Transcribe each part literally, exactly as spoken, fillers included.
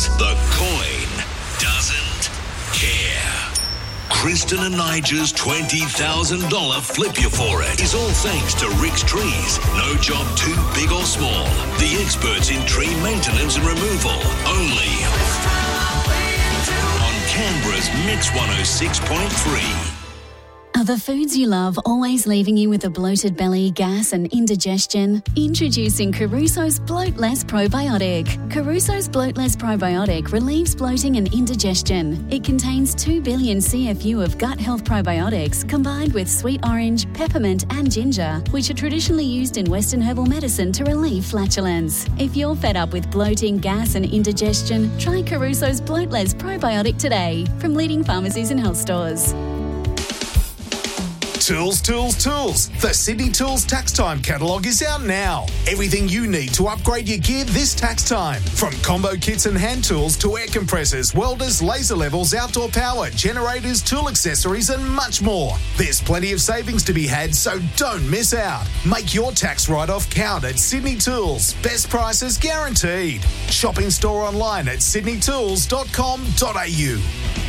because the coin doesn't care. Kristen and Nigel's twenty thousand dollars flip you for it is all thanks to Rick's Trees. No job too big or small. The experts in tree maintenance and removal. Only on Canberra's Mix one oh six point three. Are the foods you love always leaving you with a bloated belly, gas and indigestion? Introducing Caruso's Bloat Less Probiotic. Caruso's Bloat Less Probiotic relieves bloating and indigestion. It contains two billion C F U of gut health probiotics combined with sweet orange, peppermint and ginger, which are traditionally used in Western herbal medicine to relieve flatulence. If you're fed up with bloating, gas and indigestion, try Caruso's Bloat Less Probiotic today from leading pharmacies and health stores. Tools, tools, tools. The Sydney Tools Tax Time catalogue is out now. Everything you need to upgrade your gear this tax time. From combo kits and hand tools to air compressors, welders, laser levels, outdoor power, generators, tool accessories and much more. There's plenty of savings to be had, so don't miss out. Make your tax write-off count at Sydney Tools. Best prices guaranteed. Shop in store online at sydney tools dot com dot a u.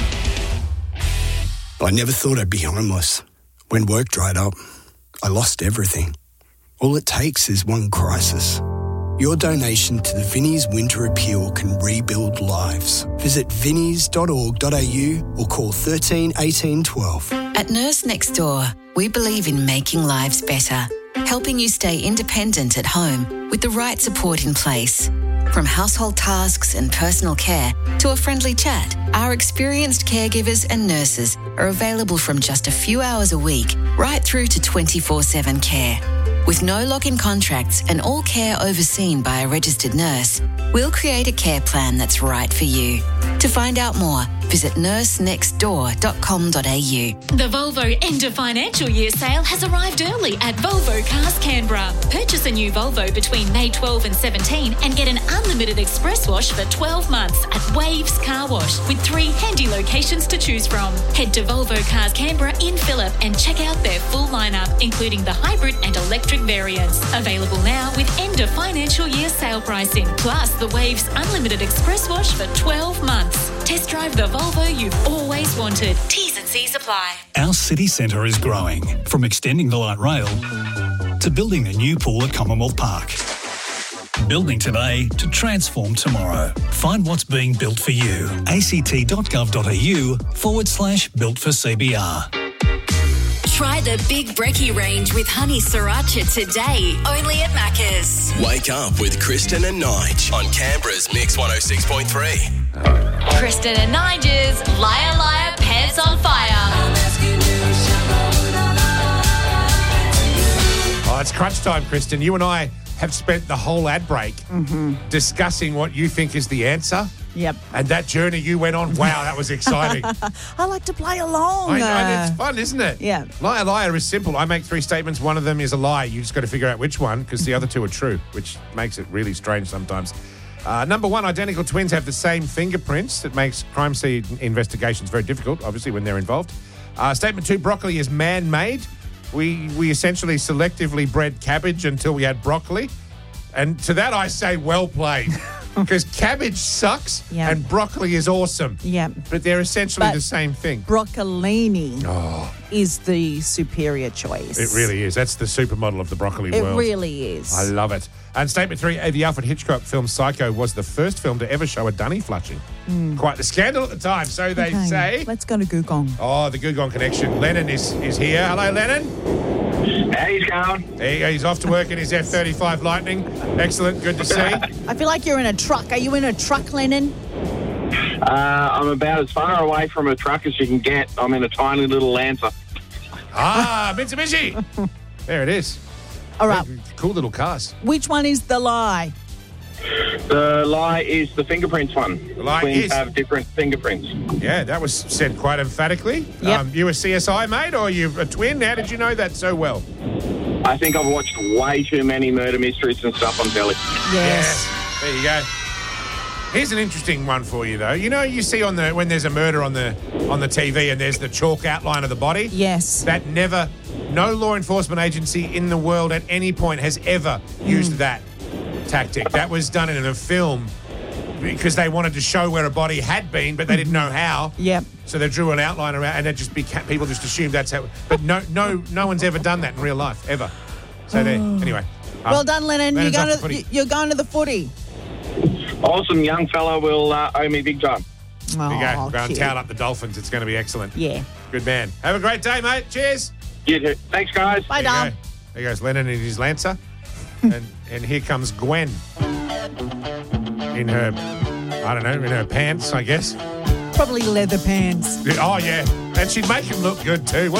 I never thought I'd be homeless. When work dried up, I lost everything. All it takes is one crisis. Your donation to the Vinnie's Winter Appeal can rebuild lives. Visit vinnies dot org dot a u or call thirteen eighteen twelve. At Nurse Next Door, we believe in making lives better, helping you stay independent at home with the right support in place. From household tasks and personal care to a friendly chat, our experienced caregivers and nurses are available from just a few hours a week right through to twenty-four seven care. With no lock-in contracts and all care overseen by a registered nurse, we'll create a care plan that's right for you. To find out more, visit nurse next door dot com dot a u. The Volvo end of financial year sale has arrived early at Volvo Cars Canberra. Purchase a new Volvo between May twelfth and seventeenth and get an unlimited express wash for twelve months at Waves Car Wash with three handy locations to choose from. Head to Volvo Cars Canberra in Phillip and check out their full lineup, including the hybrid and electric variants. Available now with end of financial year sale pricing, plus the Waves unlimited express wash for twelve months. Test drive the Volvo you've always wanted. T's and C's apply. Our city centre is growing, from extending the light rail to building a new pool at Commonwealth Park. Building today to transform tomorrow. Find what's being built for you. act.gov.au forward slash built for CBR. Try the Big Brekkie range with honey sriracha today, only at Macca's. Wake up with Kristen and Nige on Canberra's Mix one oh six point three. Kristen and Nigel's Liar Liar Pants on Fire. Oh, it's crunch time, Kristen. You and I have spent the whole ad break Mm-hmm. discussing what you think is the answer. Yep. And that journey you went on, wow, that was exciting. I like to play along. I know, uh, it's fun, isn't it? Yeah. Liar, liar is simple. I make three statements. One of them is a lie. You just got to figure out which one, because the other two are true, which makes it really strange sometimes. Uh, number one, identical twins have the same fingerprints. It makes crime scene investigations very difficult, obviously, when they're involved. Uh, statement two, broccoli is man-made. We, we essentially selectively bred cabbage until we had broccoli. And to that I say, well played. Because cabbage sucks Yeah. and broccoli is awesome. Yeah. But they're essentially But the same thing. Broccolini Oh, is the superior choice. it really is. That's the supermodel of the broccoli It world. really is. I love it. And statement three, the Alfred Hitchcock film Psycho was the first film to ever show a dunny flushing. Mm. Quite the scandal at the time, so they Okay, say. Let's go to Gugong. Oh, the Gugong connection. Lennon is, is here. Hello, Lennon. How he's going? There you go. He's off to work in his F thirty-five Lightning. Excellent. Good to see. I feel like you're in a truck. Are you in a truck, Lennon? Uh, I'm about as far away from a truck as you can get. I'm in a tiny little Lancer. Ah, Mitsubishi. There it is. All right. Cool little cars. Which one is the lie? The lie is the fingerprints one. The lie Twins is- have different fingerprints. Yeah, that was said quite emphatically. Yep. Um, you a C S I, mate, or you a twin? How did you know that so well? I think I've watched way too many murder mysteries and stuff on telly. Yes. Yeah, there you go. Here's an interesting one for you, though. You know, you see on the when there's a murder on the on the T V and there's the chalk outline of the body. Yes. That never, no law enforcement agency in the world at any point has ever used that tactic. That was done in a film because they wanted to show where a body had been, but they didn't know how. Yep. So they drew an outline around, and it just became, people just assumed that's how. But no, no, no one's ever done that in real life ever. So there. Anyway. Well um, done, Lennon. You're Lennon's going off to the footy. you're going to the footy. Awesome young fella will uh, owe me big time. Oh, There you go. Go and cute. towel up the Dolphins. It's going to be excellent. Yeah. Good man. Have a great day, mate. Cheers. You too. Thanks, guys. Bye, There you Dom. go. There goes Lennon in his Lancer. and and here comes Gwen. In her, I don't know, in her pants, I guess. Probably leather pants. Oh, yeah. And she'd make him look good, too. What